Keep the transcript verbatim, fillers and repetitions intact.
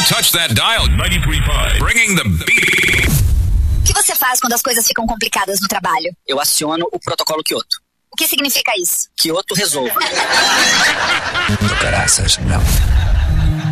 touch that dial. ninety point five. Bringing the beat. O que você faz quando as coisas ficam complicadas no trabalho? Eu aciono o protocolo Kyoto. O que significa isso? Kyoto resolve. Caraças, não.